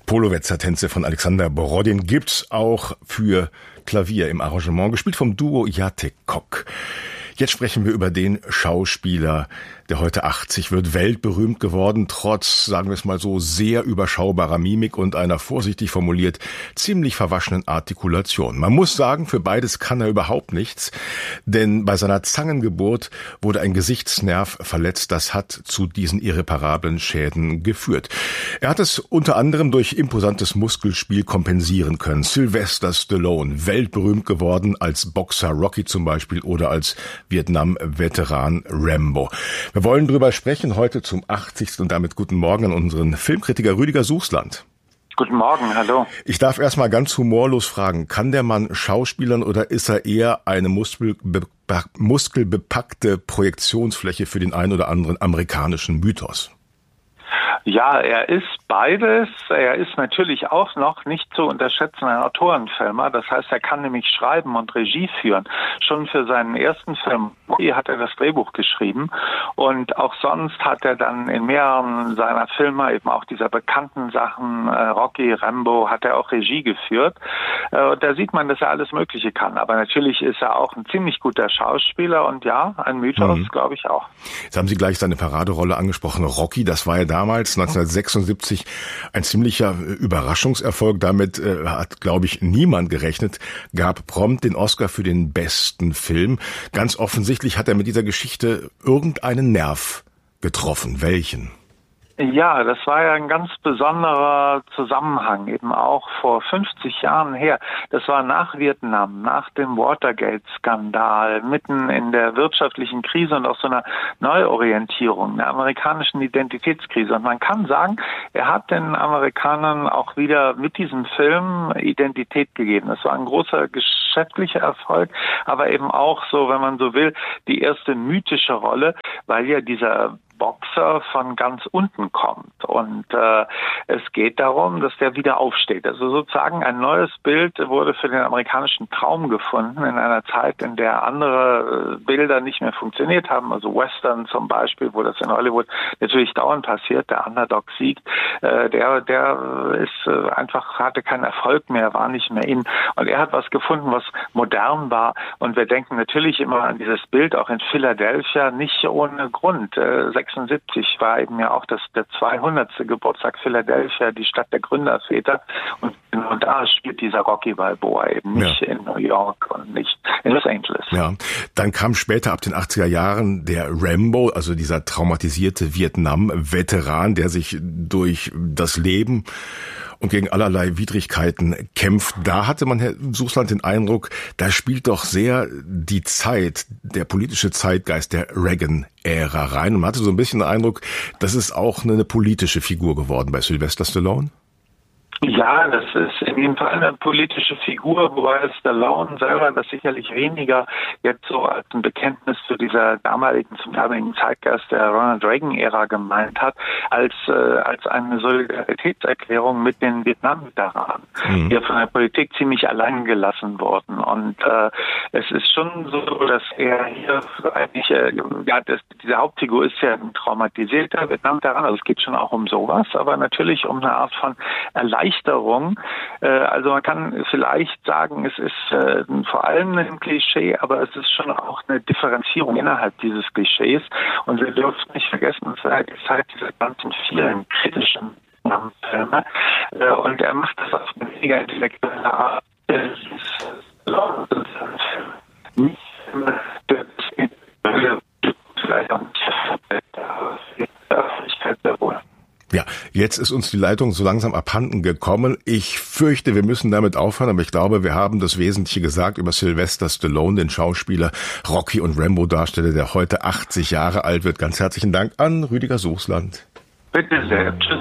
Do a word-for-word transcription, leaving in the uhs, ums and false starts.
Polowetzer-Tänze von Alexander Borodin gibt's auch für Klavier im Arrangement, gespielt vom Duo Jacek Kock. Jetzt sprechen wir über den Schauspieler, der heute achtzig wird, weltberühmt geworden, trotz, sagen wir es mal so, sehr überschaubarer Mimik und einer vorsichtig formuliert ziemlich verwaschenen Artikulation. Man muss sagen, für beides kann er überhaupt nichts, denn bei seiner Zangengeburt wurde ein Gesichtsnerv verletzt, das hat zu diesen irreparablen Schäden geführt. Er hat es unter anderem durch imposantes Muskelspiel kompensieren können. Sylvester Stallone, weltberühmt geworden als Boxer Rocky zum Beispiel oder als Vietnam-Veteran Rambo. Wir wollen drüber sprechen heute zum achtzigsten und damit guten Morgen an unseren Filmkritiker Rüdiger Suchsland. Guten Morgen, hallo. Ich darf erstmal ganz humorlos fragen, kann der Mann schauspielern oder ist er eher eine muskelbe- muskelbepackte Projektionsfläche für den ein oder anderen amerikanischen Mythos? Ja, er ist beides. Er ist natürlich auch noch nicht zu unterschätzen ein Autorenfilmer. Das heißt, er kann nämlich schreiben und Regie führen. Schon für seinen ersten Film hat er das Drehbuch geschrieben. Und auch sonst hat er dann in mehreren seiner Filme, eben auch dieser bekannten Sachen, äh, Rocky, Rambo, hat er auch Regie geführt. Äh, da sieht man, dass er alles Mögliche kann. Aber natürlich ist er auch ein ziemlich guter Schauspieler. Und ja, ein Mythos, mhm. glaube ich auch. Jetzt haben Sie gleich seine Paraderolle angesprochen. Rocky, das war ja damals neunzehnhundertsechsundsiebzig ein ziemlicher Überraschungserfolg. Damit äh, hat, glaube ich, niemand gerechnet. Gab prompt den Oscar für den besten Film. Ganz offensichtlich hat er mit dieser Geschichte irgendeinen Nerv getroffen. Welchen? Ja, das war ja ein ganz besonderer Zusammenhang, eben auch vor fünfzig Jahren her. Das war nach Vietnam, nach dem Watergate-Skandal, mitten in der wirtschaftlichen Krise und auch so einer Neuorientierung, der amerikanischen Identitätskrise. Und man kann sagen, er hat den Amerikanern auch wieder mit diesem Film Identität gegeben. Das war ein großer geschäftlicher Erfolg, aber eben auch so, wenn man so will, die erste mythische Rolle, weil ja dieser Boxer von ganz unten kommt. Und äh, es geht darum, dass der wieder aufsteht. Also sozusagen ein neues Bild wurde für den amerikanischen Traum gefunden in einer Zeit, in der andere äh, Bilder nicht mehr funktioniert haben. Also Western zum Beispiel, wo das in Hollywood natürlich dauernd passiert, der Underdog siegt. Äh, der der ist äh, einfach, hatte keinen Erfolg mehr, war nicht mehr in. Und er hat was gefunden, was modern war. Und wir denken natürlich immer an dieses Bild, auch in Philadelphia, nicht ohne Grund. Äh, sechsundsiebzig war eben ja auch das der zweihundertste Geburtstag Philadelphia, die Stadt der Gründerväter. Und genau da spielt dieser Rocky Balboa eben nicht ja. in New York und nicht in Los Angeles. Ja, dann kam später ab den achtziger Jahren der Rambo, also dieser traumatisierte Vietnam-Veteran, der sich durch das Leben und gegen allerlei Widrigkeiten kämpft. Da hatte man, Herr Suchsland, den Eindruck, da spielt doch sehr die Zeit, der politische Zeitgeist der Reagan-Ära rein. Und man hatte so ein bisschen den Eindruck, das ist auch eine politische Figur geworden bei Sylvester Stallone. Ja, das ist in jedem Fall eine politische Figur, wobei Stallone selber das sicherlich weniger jetzt so als ein Bekenntnis zu dieser damaligen, zum damaligen Zeitgeist der Ronald Reagan-Ära gemeint hat, als äh, als eine Solidaritätserklärung mit den Vietnam-Veteranen, mhm. die ja von der Politik ziemlich allein gelassen wurden. Und äh, es ist schon so, dass er hier eigentlich, äh, ja, das, diese Hauptfigur ist ja ein traumatisierter Vietnam-Veteran, also es geht schon auch um sowas, aber natürlich um eine Art von Erleichterung. Also man kann vielleicht sagen, es ist äh, vor allem ein Klischee, aber es ist schon auch eine Differenzierung innerhalb dieses Klischees. Und wir dürfen nicht vergessen, es ist die Zeit dieser ganzen vielen kritischen Filme. Äh, und er macht das auf eine weniger intellektuelle Art. Es ist nicht vielleicht auch nicht der Öffentlichkeit sehr wohl. Ja, jetzt ist uns die Leitung so langsam abhanden gekommen. Ich fürchte, wir müssen damit aufhören, aber ich glaube, wir haben das Wesentliche gesagt über Sylvester Stallone, den Schauspieler, Rocky und Rambo-Darsteller, der heute achtzig Jahre alt wird. Ganz herzlichen Dank an Rüdiger Suchsland. Bitte sehr. Tschüss.